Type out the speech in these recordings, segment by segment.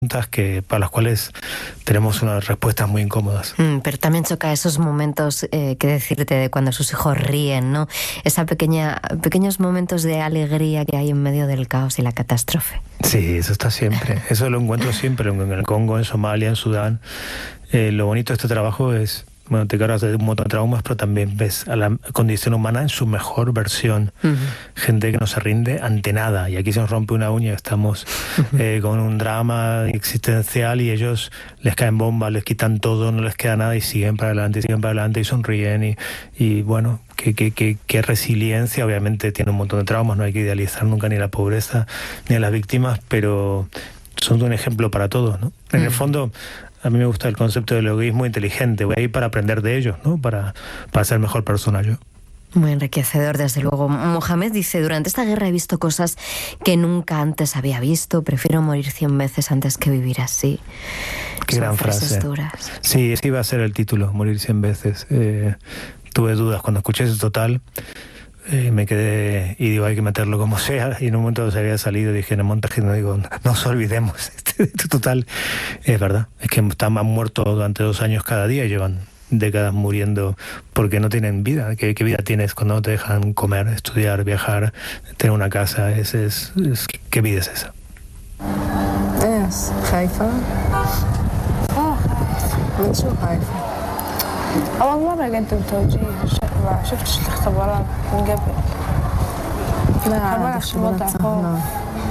para las cuales tenemos unas respuestas muy incómodas. Pero también choca esos momentos, que decirte, de cuando sus hijos ríen, ¿no? Pequeños momentos de alegría que hay en medio del caos y la catástrofe. Sí, eso está siempre. Eso lo encuentro siempre en el Congo, en Somalia, en Sudán. Lo bonito de este trabajo es, bueno, te cargas de un montón de traumas, pero también ves a la condición humana en su mejor versión. Gente que no se rinde ante nada. Y aquí se nos rompe una uña, estamos con un drama existencial y ellos les caen bombas, les quitan todo, no les queda nada y siguen para adelante y sonríen. Y bueno, qué resiliencia. Obviamente tiene un montón de traumas, no hay que idealizar nunca ni la pobreza ni a las víctimas, pero son un ejemplo para todos, ¿no? En el fondo, a mí me gusta el concepto del egoísmo inteligente. Voy a ir para aprender de ellos, ¿no? Para ser mejor persona yo. Muy enriquecedor, desde luego. Mohamed dice: durante esta guerra he visto cosas que nunca antes había visto. Prefiero morir 100 veces antes que vivir así. Qué gran frase. Duras. Sí, ese iba a ser el título, morir 100 veces. Tuve dudas cuando escuché ese Total. Me quedé y digo, hay que meterlo como sea, y en un momento se había salido y dije en el montaje, no nos olvidemos, Total, es verdad, es que han muerto durante 2 años cada día y llevan décadas muriendo porque no tienen vida. ¿Qué vida tienes cuando no te dejan comer, estudiar, viajar, tener una casa? ¿Qué vida es esa? Es خايفة من شو خايفة؟ أول مرة قدم توجيه ما شفتش الاختبارات من قبل. ما بعرفش الوضع هون.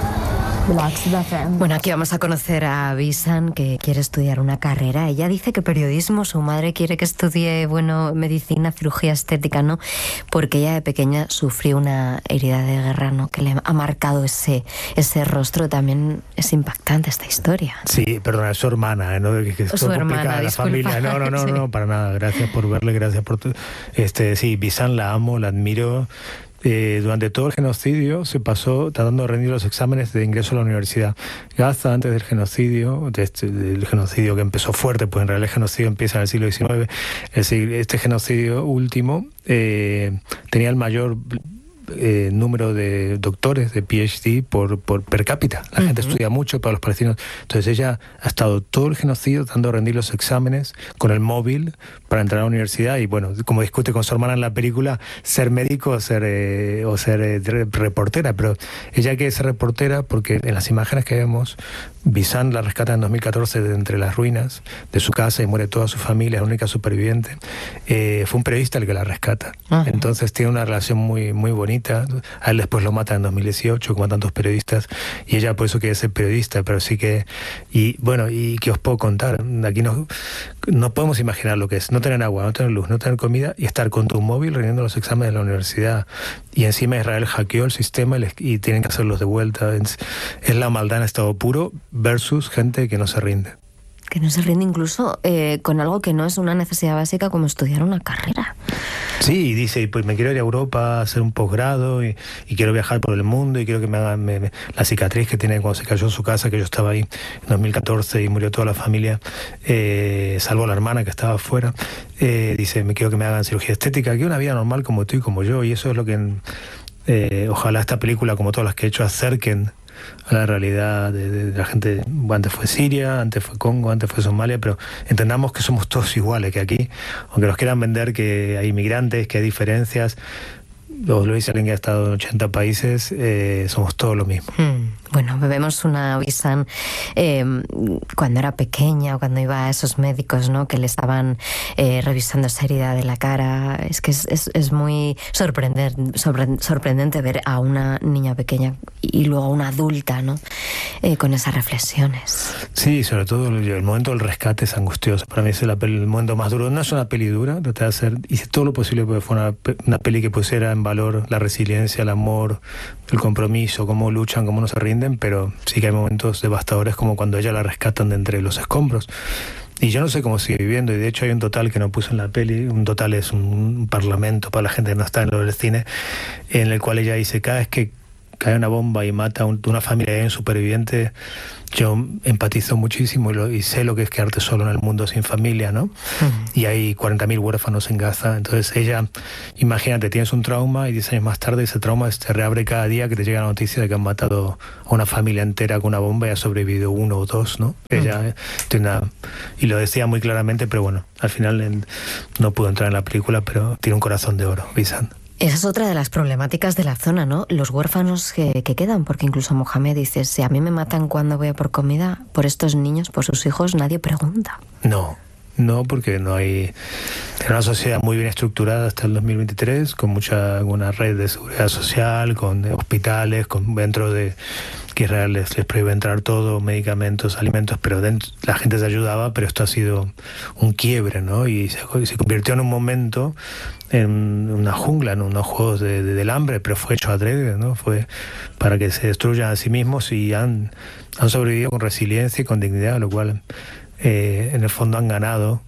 Bueno, aquí vamos a conocer a Bisan, que quiere estudiar una carrera. Ella dice que periodismo, su madre quiere que estudie, medicina, cirugía estética, ¿no? Porque ella de pequeña sufrió una herida de guerra, ¿no? Que le ha marcado ese rostro. También es impactante esta historia. Sí, perdona, es su hermana, ¿no? Que es su hermana, la familia. No, sí. No, para nada. Gracias por verle, gracias por... Sí, Bisan la amo, la admiro. Durante todo el genocidio se pasó tratando de rendir los exámenes de ingreso a la universidad. Gaza, antes del genocidio, del genocidio que empezó fuerte, pues en realidad el genocidio empieza en el siglo XIX, este genocidio último tenía el mayor número de doctores de PhD por per cápita. La gente estudia mucho para los palestinos. Entonces ella ha estado todo el genocidio tratando de rendir los exámenes con el móvil para entrar a la universidad y bueno, como discute con su hermana en la película, ser médico o ser reportera, pero ella quiere ser reportera porque en las imágenes que vemos, Bisan la rescata en 2014 de entre las ruinas de su casa y muere toda su familia, la única superviviente. Fue un periodista el que la rescata. Entonces tiene una relación muy, muy bonita. A él después lo matan en 2018, como a tantos periodistas, y ella por eso quiere ser periodista, pero sí que... Y bueno, ¿y qué os puedo contar? Aquí no podemos imaginar lo que es no tener agua, no tener luz, no tener comida y estar con tu móvil rindiendo los exámenes de la universidad. Y encima Israel hackeó el sistema y tienen que hacerlos de vuelta. Es la maldad en estado puro versus gente que no se rinde. Que no se rinde incluso con algo que no es una necesidad básica como estudiar una carrera. Sí, y dice, pues me quiero ir a Europa a hacer un posgrado y quiero viajar por el mundo y quiero que me hagan la cicatriz que tiene cuando se cayó en su casa, que yo estaba ahí en 2014 y murió toda la familia, salvo la hermana que estaba afuera. Dice, me quiero que me hagan cirugía estética, que una vida normal como tú y como yo, y eso es lo que ojalá esta película, como todas las que he hecho, acerquen a la realidad de la gente. Antes fue Siria, antes fue Congo, antes fue Somalia, pero entendamos que somos todos iguales, que aquí, aunque nos quieran vender que hay inmigrantes, que hay diferencias, lo dice alguien que ha estado en 80 países, somos todos lo mismo. Bueno, vemos una Bisan cuando era pequeña o cuando iba a esos médicos, ¿no? Que le estaban revisando esa herida de la cara. Es que es muy sorprendente ver a una niña pequeña y luego a una adulta, ¿no? Con esas reflexiones. Sí, sobre todo el momento del rescate es angustioso. Para mí es el momento más duro. No es una peli dura, traté de hacer, hice todo lo posible porque fue una peli que pusiera en valor la resiliencia, el amor, el compromiso, cómo luchan, cómo no se rinden, pero sí que hay momentos devastadores como cuando ella la rescatan de entre los escombros. Y yo no sé cómo sigue viviendo, y de hecho hay un Total que no puse en la peli. Un Total es un parlamento para la gente que no está en lo del cine, en el cual ella dice, cada vez que cae una bomba y mata a una familia de un superviviente, yo empatizo muchísimo y sé lo que es quedarte solo en el mundo sin familia, ¿no? Y hay 40.000 huérfanos en Gaza. Entonces ella, imagínate, tienes un trauma y 10 años más tarde ese trauma se reabre cada día que te llega la noticia de que han matado a una familia entera con una bomba y ha sobrevivido 1 o 2, ¿no? Ella y lo decía muy claramente, pero bueno, al final no pudo entrar en la película, pero tiene un corazón de oro, Visan. Esa es otra de las problemáticas de la zona, ¿no? Los huérfanos que quedan, porque incluso Mohamed dice, si a mí me matan cuando voy a por comida, por estos niños, por sus hijos, nadie pregunta. No, porque no hay... Era una sociedad muy bien estructurada hasta el 2023, con una red de seguridad social, con hospitales, dentro de que Israel les prohíbe entrar todo, medicamentos, alimentos, pero la gente se ayudaba, pero esto ha sido un quiebre, ¿no? Y se convirtió en un momento en una jungla, en unos juegos del hambre, pero fue hecho adrede, ¿no? Fue para que se destruyan a sí mismos y han sobrevivido con resiliencia y con dignidad, lo cual en el fondo han ganado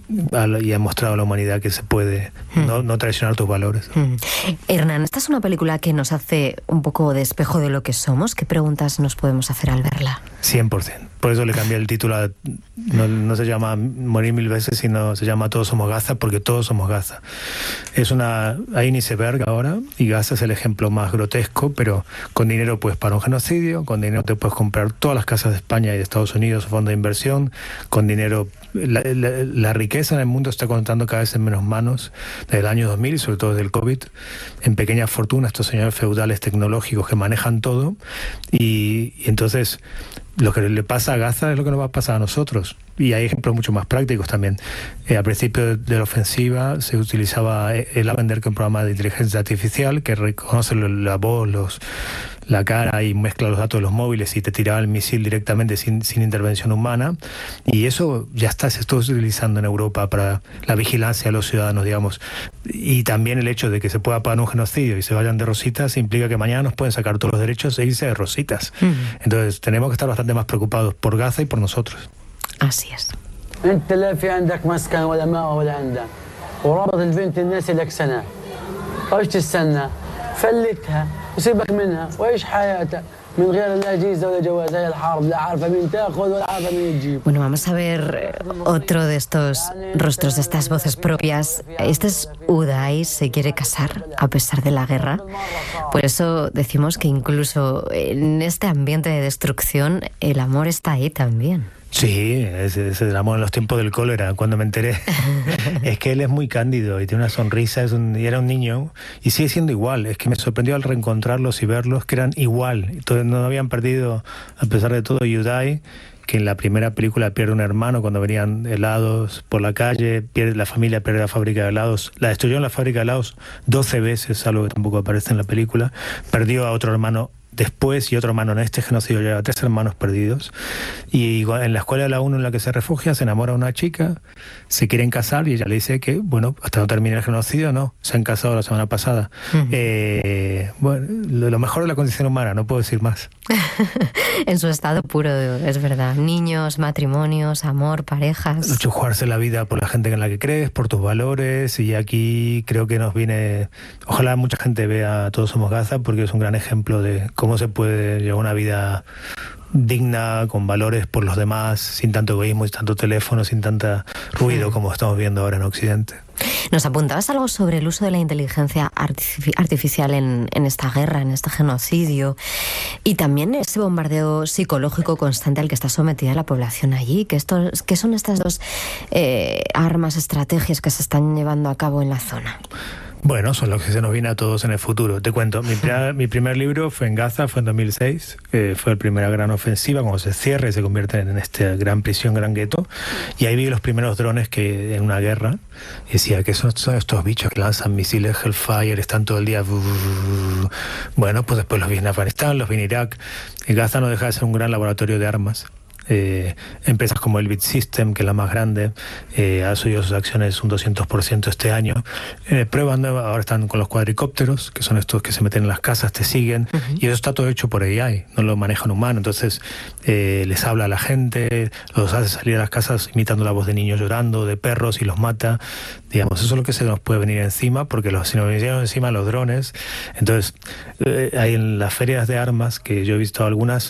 y han mostrado a la humanidad que se puede no traicionar tus valores. Hernán, esta es una película que nos hace un poco de espejo de lo que somos. ¿Qué preguntas nos podemos hacer al verla? 100%. Por eso le cambié el título. No se llama Morir 1000 veces, sino se llama Todos somos Gaza, porque todos somos Gaza. Hay un iceberg ahora, y Gaza es el ejemplo más grotesco, pero con dinero puedes parar un genocidio, con dinero te puedes comprar todas las casas de España y de Estados Unidos, fondos de inversión, con dinero... La riqueza en el mundo está contando cada vez en menos manos desde el año 2000 y sobre todo desde el COVID, en pequeñas fortunas, estos señores feudales tecnológicos que manejan todo, y entonces lo que le pasa a Gaza es lo que nos va a pasar a nosotros. Y hay ejemplos mucho más prácticos también. Al principio de la ofensiva se utilizaba el Avender, que es un programa de inteligencia artificial que reconoce la voz, la cara y mezcla los datos de los móviles y te tiraba el misil directamente sin intervención humana. Y eso ya se está utilizando en Europa para la vigilancia de los ciudadanos, digamos. Y también el hecho de que se pueda pagar un genocidio y se vayan de rositas implica que mañana nos pueden sacar todos los derechos e irse de rositas. Entonces tenemos que estar bastante más preocupados por Gaza y por nosotros. Así es. انت لا في عندك مسكن ولا ماء ولا عندك ورابط البنت الناس لك سنه ايش تستنى فلتها وسيبك منها وعيش حياتك من غير لا جيزه ولا جواز هي الحرب لا عارفه مين تاخذ ولا عارفه مين تجيب. Bueno, vamos a ver otro de estos rostros, de estas voces propias. Este es Uday, se quiere casar a pesar de la guerra. Por eso decimos que incluso en este ambiente de destrucción el amor está ahí también. Sí, es el amor en los tiempos del cólera, cuando me enteré. Es que él es muy cándido y tiene una sonrisa, y era un niño y sigue siendo igual. Es que me sorprendió al reencontrarlos y verlos que eran igual. Entonces no habían perdido, a pesar de todo, Uday, que en la primera película pierde un hermano cuando venían helados por la calle, la familia pierde la fábrica de helados, la destruyó en la fábrica de helados 12 veces, algo que tampoco aparece en la película, perdió a otro hermano después y otro hermano en este genocidio, lleva 3 hermanos perdidos, y en la escuela de la ONU en la que se refugia se enamora una chica, se quieren casar y ella le dice que, bueno, hasta no termine el genocidio, no, se han casado la semana pasada. Bueno, lo mejor de la condición humana, no puedo decir más. En su estado puro, es verdad. Niños, matrimonios, amor, parejas. Jugarse la vida por la gente en la que crees, por tus valores, y aquí creo que nos viene... Ojalá mucha gente vea Todos somos Gaza, porque es un gran ejemplo de cómo se puede llevar una vida digna, con valores por los demás, sin tanto egoísmo, sin tanto teléfono, sin tanta ruido como estamos viendo ahora en Occidente. Nos apuntabas algo sobre el uso de la inteligencia artificial en esta guerra, en este genocidio, y también ese bombardeo psicológico constante al que está sometida la población allí. ¿Qué son estas dos armas, estrategias que se están llevando a cabo en la zona? Bueno, son los que se nos viene a todos en el futuro. Te cuento, mi primer libro fue en Gaza, fue en 2006, fue la primera gran ofensiva, cuando se cierra y se convierte en esta gran prisión, gran gueto, y ahí vi los primeros drones que en una guerra, y decía que son estos bichos que lanzan misiles Hellfire, están todo el día... Bueno, pues después los vi en Afganistán, los vi en Irak, y Gaza no deja de ser un gran laboratorio de armas. Empresas como Elbit System, que es la más grande, ha subido sus acciones un 200% este año. Prueban, ahora están con los cuadricópteros, que son estos que se meten en las casas, te siguen, y eso está todo hecho por AI, no lo manejan humano. Entonces les habla a la gente, los hace salir a las casas imitando la voz de niños llorando, de perros, y los mata. Digamos, eso es lo que se nos puede venir encima, porque si nos vinieron encima los drones. Entonces, hay en las ferias de armas, que yo he visto algunas,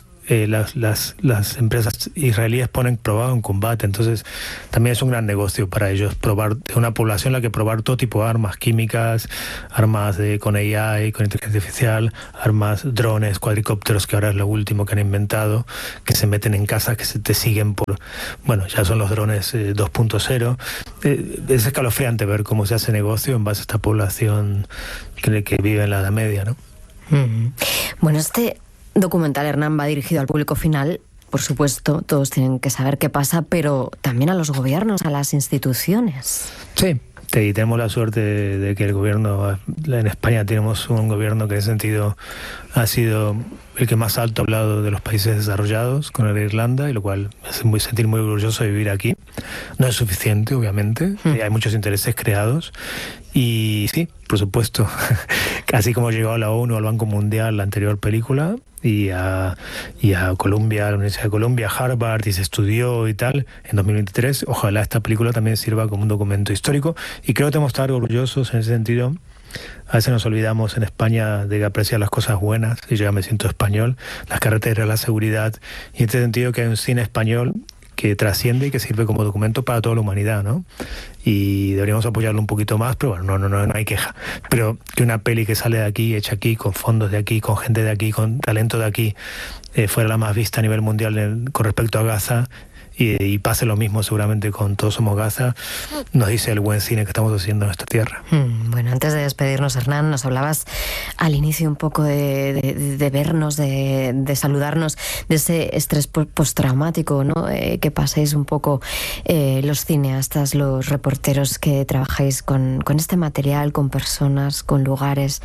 las empresas israelíes ponen probado en combate. Entonces también es un gran negocio para ellos probar, de una población en la que probar todo tipo de armas químicas, armas con AI, con inteligencia artificial, armas, drones, cuadricópteros, que ahora es lo último que han inventado, que se meten en casas, que se te siguen por, bueno, ya son los drones 2.0. Es escalofriante ver cómo se hace negocio en base a esta población que vive en la Edad Media, ¿no? Bueno, este documental, Hernán, va dirigido al público final, por supuesto, todos tienen que saber qué pasa, pero también a los gobiernos, a las instituciones. Sí, y tenemos la suerte de que el gobierno, en España tenemos un gobierno que en ese sentido ha sido el que más alto ha hablado de los países desarrollados, con el de Irlanda, y lo cual me hace sentir muy orgulloso de vivir aquí. No es suficiente, obviamente, hay muchos intereses creados, y sí, por supuesto, así como llegó a la ONU, al Banco Mundial, la anterior película, y a Columbia, a la Universidad de Columbia, Harvard, y se estudió y tal, en 2023, ojalá esta película también sirva como un documento histórico, y creo que tenemos que estar orgullosos en ese sentido. A veces nos olvidamos en España de apreciar las cosas buenas, y yo ya me siento español, las carreteras, la seguridad, y en este sentido que hay un cine español que trasciende y que sirve como documento para toda la humanidad, ¿no? Y deberíamos apoyarlo un poquito más, pero bueno, no hay queja. Pero que una peli que sale de aquí, hecha aquí, con fondos de aquí, con gente de aquí, con talento de aquí, fuera la más vista a nivel mundial con respecto a Gaza, y pase lo mismo seguramente con Todos Somos Gaza, nos dice el buen cine que estamos haciendo en esta tierra. Bueno, antes de despedirnos, Hernán, nos hablabas al inicio un poco de vernos, de saludarnos, de ese estrés postraumático, ¿no? Que paséis un poco los cineastas, los reporteros que trabajáis con este material, con personas, con lugares.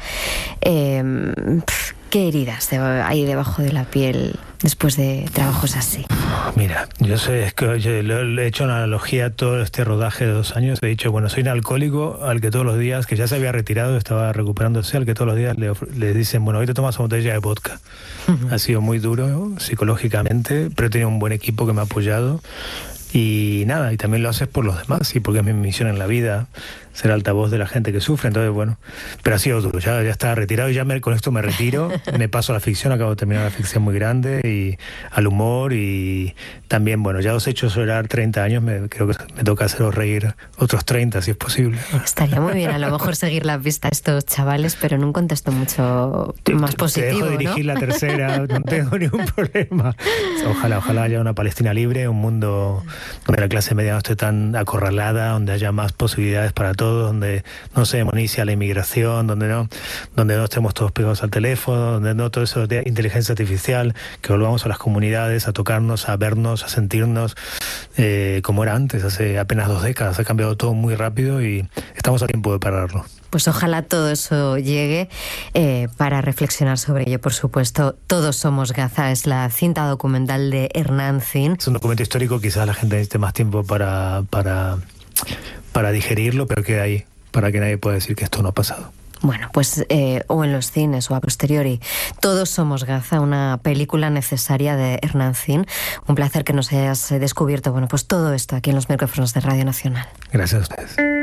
¿Qué heridas hay debajo de la piel después de trabajos así? Mira, yo sé, es que yo le he hecho una analogía a todo este rodaje de 2 años. He dicho, bueno, soy un alcohólico al que todos los días, que ya se había retirado, estaba recuperándose, al que todos los días le dicen, bueno, hoy te tomas una botella de vodka. Ha sido muy duro psicológicamente, pero he tenido un buen equipo que me ha apoyado. Y nada, y también lo haces por los demás, y porque es mi misión en la vida, ser altavoz de la gente que sufre. Entonces, bueno, pero ha sido duro, ya estaba retirado, y ya con esto me retiro, me paso a la ficción, acabo de terminar una ficción muy grande, y al humor, y también, bueno, ya os he hecho llorar 30 años, creo que me toca haceros reír otros 30, si es posible. Estaría muy bien, a lo mejor seguir la pista a estos chavales, pero en un contexto mucho más positivo, te dejo dirigir, ¿no? La tercera, no tengo ningún problema. Ojalá haya una Palestina libre, un mundo donde la clase media no esté tan acorralada, donde haya más posibilidades para todos, donde no se demonice la inmigración, donde no estemos todos pegados al teléfono, donde no todo eso de inteligencia artificial, que volvamos a las comunidades, a tocarnos, a vernos, a sentirnos como era antes, hace apenas 2 décadas. Ha cambiado todo muy rápido y estamos a tiempo de pararlo. Pues ojalá todo eso llegue para reflexionar sobre ello, por supuesto. Todos Somos Gaza es la cinta documental de Hernán Zin. Es un documento histórico, quizás la gente necesite más tiempo para digerirlo, pero queda ahí, para que nadie pueda decir que esto no ha pasado. Bueno, pues o en los cines o a posteriori. Todos Somos Gaza, una película necesaria de Hernán Zin. Un placer que nos hayas descubierto, bueno, pues todo esto aquí en los micrófonos de Radio Nacional. Gracias a ustedes.